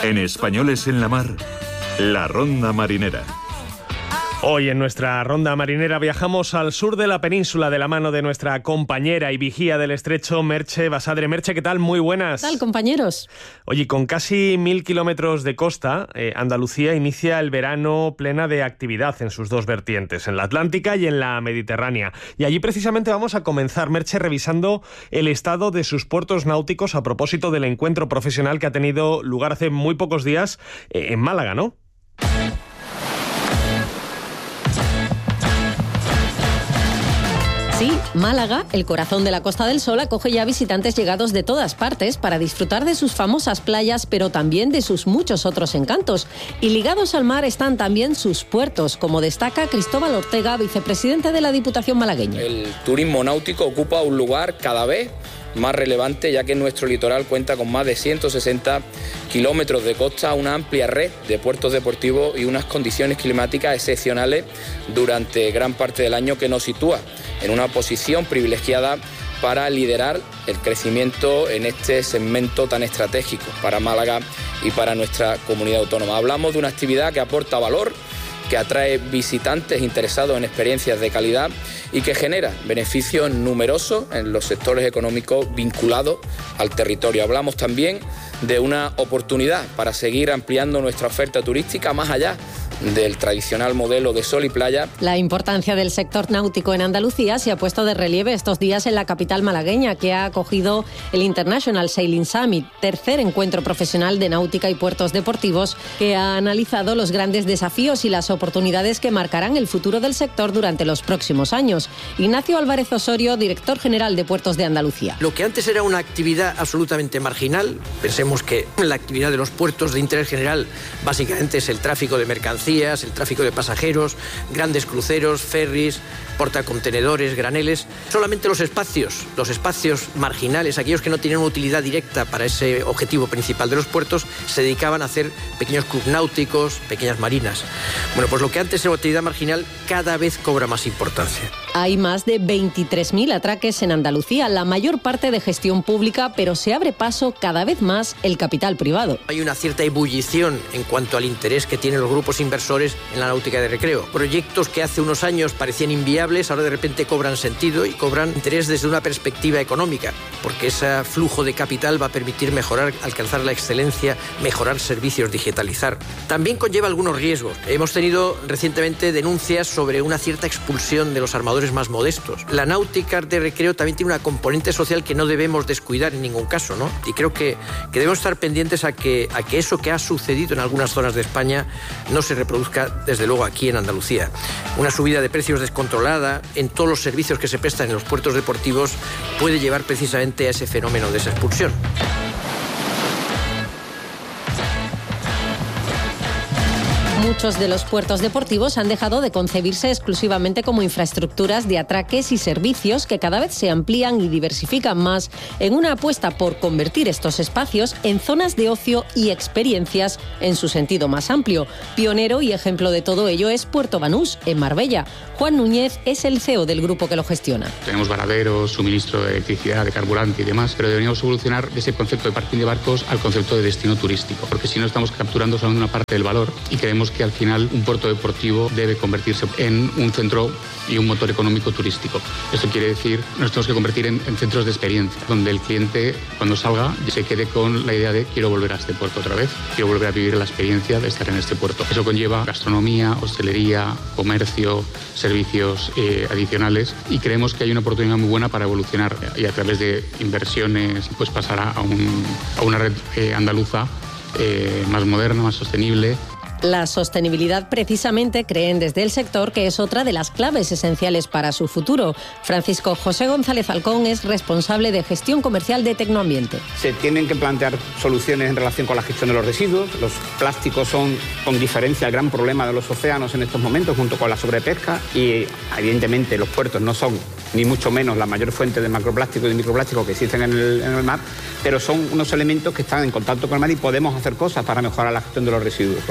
En Españoles en la Mar, la Ronda Marinera. Hoy en nuestra Ronda Marinera viajamos al sur de la península de la mano de nuestra compañera y vigía del estrecho, Merche Basadre. Merche, ¿qué tal? Muy buenas. ¿Qué tal, compañeros? Oye, con casi 1.000 kilómetros de costa, Andalucía inicia el verano plena de actividad en sus dos vertientes, en la Atlántica y en la Mediterránea. Y allí precisamente vamos a comenzar, Merche, revisando el estado de sus puertos náuticos a propósito del encuentro profesional que ha tenido lugar hace muy pocos días en Málaga, ¿no? Sí, Málaga, el corazón de la Costa del Sol, acoge ya visitantes llegados de todas partes para disfrutar de sus famosas playas, pero también de sus muchos otros encantos. Y ligados al mar están también sus puertos, como destaca Cristóbal Ortega, vicepresidente de la Diputación malagueña. El turismo náutico ocupa un lugar cada vez más relevante, ya que nuestro litoral cuenta con más de 160 kilómetros de costa, una amplia red de puertos deportivos y unas condiciones climáticas excepcionales durante gran parte del año que nos sitúa en una posición privilegiada para liderar el crecimiento en este segmento tan estratégico para Málaga y para nuestra comunidad autónoma. Hablamos de una actividad que aporta valor, que atrae visitantes interesados en experiencias de calidad y que genera beneficios numerosos en los sectores económicos vinculados al territorio. Hablamos también de una oportunidad para seguir ampliando nuestra oferta turística más allá del tradicional modelo de sol y playa. La importancia del sector náutico en Andalucía se ha puesto de relieve estos días en la capital malagueña, que ha acogido el International Sailing Summit, tercer encuentro profesional de náutica y puertos deportivos, que ha analizado los grandes desafíos y las oportunidades que marcarán el futuro del sector durante los próximos años. Ignacio Álvarez Osorio, director general de Puertos de Andalucía. Lo que antes era una actividad absolutamente marginal, pensemos que la actividad de los puertos de interés general básicamente es el tráfico de mercancías, el tráfico de pasajeros, grandes cruceros, ferries, portacontenedores, graneles. Solamente los espacios marginales, aquellos que no tienen una utilidad directa para ese objetivo principal de los puertos, se dedicaban a hacer pequeños clubs náuticos, pequeñas marinas. Bueno, pues lo que antes era una actividad marginal cada vez cobra más importancia. Hay más de 23.000 atraques en Andalucía, la mayor parte de gestión pública, pero se abre paso cada vez más el capital privado. Hay una cierta ebullición en cuanto al interés que tienen los grupos inversores en la náutica de recreo. Proyectos que hace unos años parecían inviables, ahora de repente cobran sentido y cobran interés desde una perspectiva económica, porque ese flujo de capital va a permitir mejorar, alcanzar la excelencia, mejorar servicios, digitalizar. También conlleva algunos riesgos. Hemos tenido recientemente denuncias sobre una cierta expulsión de los armadores más modestos. La náutica de recreo también tiene una componente social que no debemos descuidar en ningún caso, ¿no? Y creo que debemos estar pendientes a que eso que ha sucedido en algunas zonas de España no se reproduzca, desde luego, aquí en Andalucía. Una subida de precios descontrolada en todos los servicios que se prestan en los puertos deportivos puede llevar precisamente a ese fenómeno de esa expulsión. Muchos de los puertos deportivos han dejado de concebirse exclusivamente como infraestructuras de atraques y servicios que cada vez se amplían y diversifican más en una apuesta por convertir estos espacios en zonas de ocio y experiencias en su sentido más amplio. Pionero y ejemplo de todo ello es Puerto Banús, en Marbella. Juan Núñez es el CEO del grupo que lo gestiona. Tenemos varaderos, suministro de electricidad, de carburante y demás, pero deberíamos evolucionar de ese concepto de parking de barcos al concepto de destino turístico, porque si no estamos capturando solamente una parte del valor y creemos que al final un puerto deportivo debe convertirse en un centro y un motor económico turístico. Esto quiere decir, nos tenemos que convertir en centros de experiencia, donde el cliente, cuando salga, se quede con la idea de quiero volver a este puerto otra vez, quiero volver a vivir la experiencia de estar en este puerto. Eso conlleva gastronomía, hostelería, comercio, servicios adicionales, y creemos que hay una oportunidad muy buena para evolucionar y a través de inversiones pues pasar a una red andaluza más moderna, más sostenible. La sostenibilidad, precisamente, creen desde el sector que es otra de las claves esenciales para su futuro. Francisco José González Alcón es responsable de gestión comercial de Tecnoambiente. Se tienen que plantear soluciones en relación con la gestión de los residuos. Los plásticos son, con diferencia, el gran problema de los océanos en estos momentos, junto con la sobrepesca, y evidentemente los puertos no son ni mucho menos la mayor fuente de macroplástico y de microplástico que existen en el mar, pero son unos elementos que están en contacto con el mar y podemos hacer cosas para mejorar la gestión de los residuos, con lo cual todo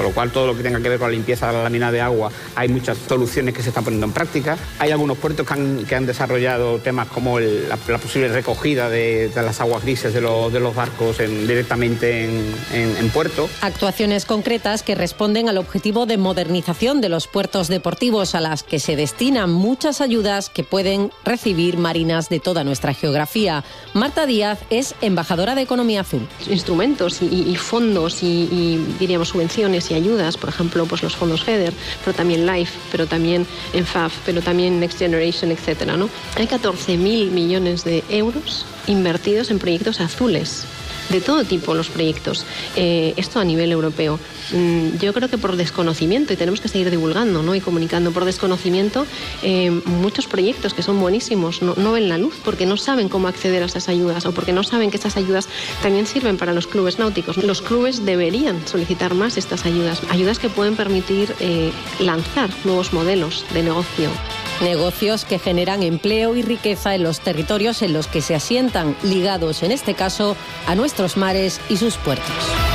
todo lo que tenga que ver con la limpieza de la lámina de agua, hay muchas soluciones que se están poniendo en práctica. Hay algunos puertos que han desarrollado temas como la posible recogida de las aguas grises de los barcos directamente en puerto. Actuaciones concretas que responden al objetivo de modernización de los puertos deportivos, a las que se destinan muchas ayudas que pueden recibir marinas de toda nuestra geografía. Marta Díaz es embajadora de Economía Azul. Instrumentos y fondos y diríamos subvenciones y ayudas, por ejemplo, pues los fondos FEDER, pero también LIFE, pero también ENFAF, pero también Next Generation, etcétera, ¿no? Hay 14.000 millones de euros invertidos en proyectos azules. De todo tipo los proyectos, esto a nivel europeo. Yo creo que por desconocimiento, y tenemos que seguir divulgando, ¿no?, y comunicando, por desconocimiento, muchos proyectos que son buenísimos no ven la luz porque no saben cómo acceder a esas ayudas o porque no saben que esas ayudas también sirven para los clubes náuticos. Los clubes deberían solicitar más estas ayudas que pueden permitir lanzar nuevos modelos de negocio. Negocios que generan empleo y riqueza en los territorios en los que se asientan, ligados en este caso a nuestros mares y sus puertos.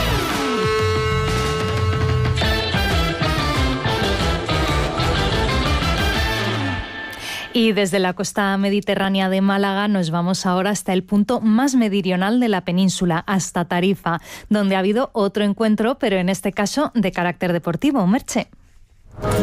Y desde la costa mediterránea de Málaga nos vamos ahora hasta el punto más meridional de la península, hasta Tarifa, donde ha habido otro encuentro, pero en este caso de carácter deportivo. Merche.